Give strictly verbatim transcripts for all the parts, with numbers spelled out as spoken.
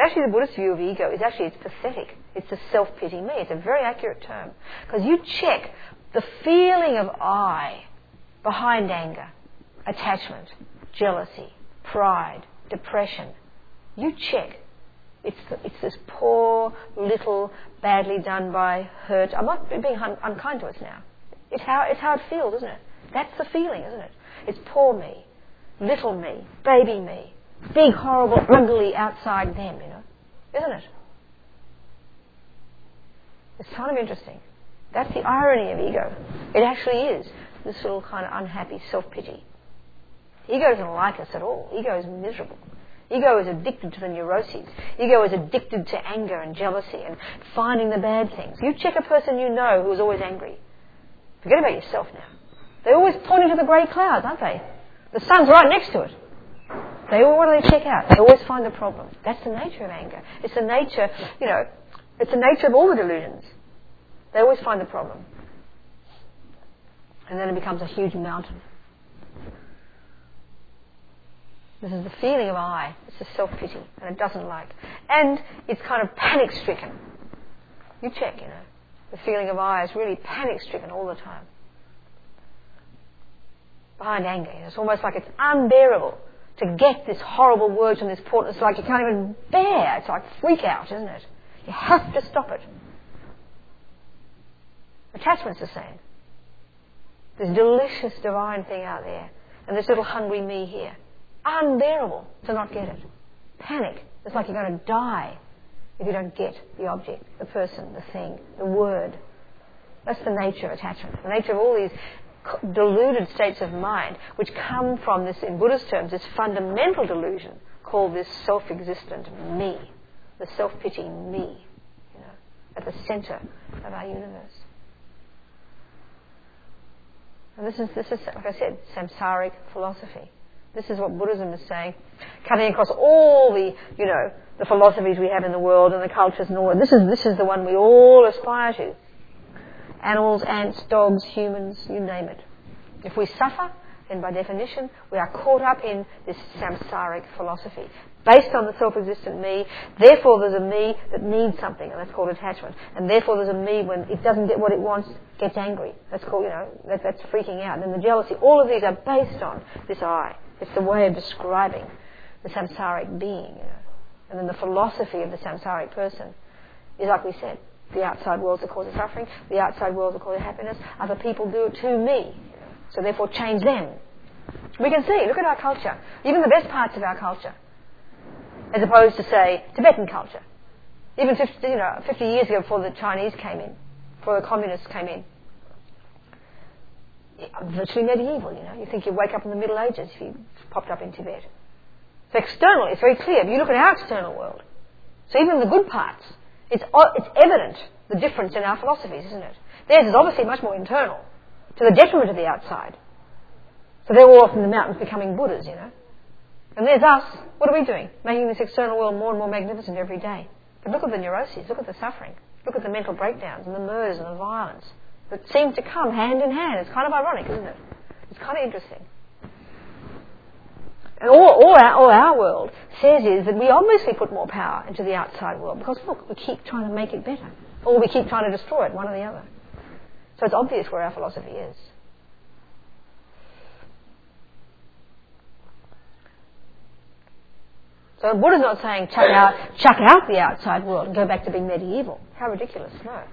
Actually, the Buddhist view of ego is actually, it's pathetic. It's a self-pity me. It's a very accurate term. Because you check the feeling of I behind anger, attachment, jealousy, pride, depression. You check. It's, the, it's this poor, little, badly done by, hurt. I'm not being un- unkind to us now. It's how, it's how it feels, isn't it? That's the feeling, isn't it? It's poor me, little me, baby me, big, horrible, ugly outside them, you know. Isn't it? It's kind of interesting. That's the irony of ego. It actually is this little kind of unhappy self-pity. Ego doesn't like us at all. Ego is miserable. Ego is addicted to the neuroses. Ego is addicted to anger and jealousy and finding the bad things. You check a person you know who is always angry. Forget about yourself now. They're always pointing to the grey clouds, aren't they? The sun's right next to it. They all, what do they check out? They always find the problem. That's the nature of anger. It's the nature, you know, it's the nature of all the delusions. They always find the problem. And then it becomes a huge mountain. This is the feeling of I. It's a self-pity, and it doesn't like. And it's kind of panic-stricken. You check, you know. The feeling of I is really panic-stricken all the time. Behind anger, you know, it's almost like it's unbearable to get this horrible word from this port. It's like you can't even bear. It's like freak out, isn't it? You have to stop it. Attachment's the same. This delicious divine thing out there, and this little hungry me here. Unbearable to not get it. Panic. It's like you're going to die if you don't get the object, the person, the thing, the word. That's the nature of attachment. The nature of all these deluded states of mind, which come from this, in Buddhist terms, this fundamental delusion called this self-existent me, the self-pitying me, you know, at the center of our universe. And this is, this is, like I said, samsaric philosophy. This is what Buddhism is saying, cutting across all the, you know, the philosophies we have in the world and the cultures and all that. This is, this is the one we all aspire to. Animals, ants, dogs, humans, you name it. If we suffer, then by definition, we are caught up in this samsaric philosophy. Based on the self-existent me, therefore there's a me that needs something, and that's called attachment. And therefore there's a me when it doesn't get what it wants, gets angry. That's called, you know, that, that's freaking out. And then the jealousy. All of these are based on this I. It's the way of describing the samsaric being, you know. And then the philosophy of the samsaric person is, like we said, the outside world's the cause of suffering, the outside world's the cause of happiness, other people do it to me, you know. So therefore change them. We can see, look at our culture, even the best parts of our culture, as opposed to, say, Tibetan culture. Even fifty, you know, fifty years ago, before the Chinese came in, before the communists came in, virtually medieval, you know. You think you'd wake up in the Middle Ages if you popped up in Tibet. So externally, it's very clear. But you look at our external world. So even the good parts, it's it's evident, the difference in our philosophies, isn't it? Theirs is obviously much more internal, to the detriment of the outside. So they're all off in the mountains becoming Buddhas, you know. And there's us. What are we doing? Making this external world more and more magnificent every day. But look at the neuroses, look at the suffering, look at the mental breakdowns and the murders and the violence that seem to come hand in hand. It's kind of ironic, isn't it? It's kind of interesting. And all, all, our, all our world says is that we obviously put more power into the outside world because, look, we keep trying to make it better. Or we keep trying to destroy it, one or the other. So it's obvious where our philosophy is. So Buddha's not saying chuck out, chuck out the outside world and go back to being medieval. How ridiculous, no.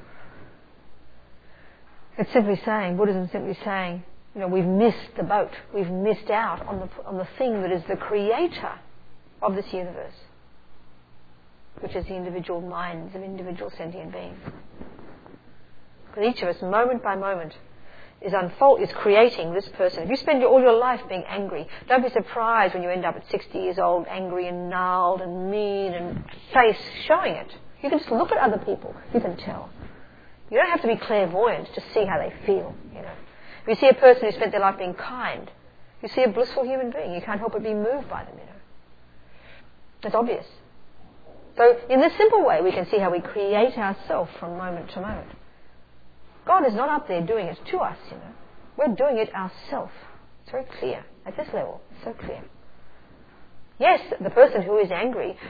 It's simply saying, Buddhism simply saying, you know, we've missed the boat. We've missed out on the on the thing that is the creator of this universe, which is the individual minds of individual sentient beings. Because each of us, moment by moment, is unfold is creating this person. If you spend all your life being angry, don't be surprised when you end up at sixty years old, angry and gnarled and mean and face showing it. You can just look at other people. You can tell. You don't have to be clairvoyant to see how they feel, you know. If you see a person who spent their life being kind, you see a blissful human being. You can't help but be moved by them, you know. It's obvious. So in this simple way, we can see how we create ourselves from moment to moment. God is not up there doing it to us, you know. We're doing it ourselves. It's very clear. At this level, it's so clear. Yes, the person who is angry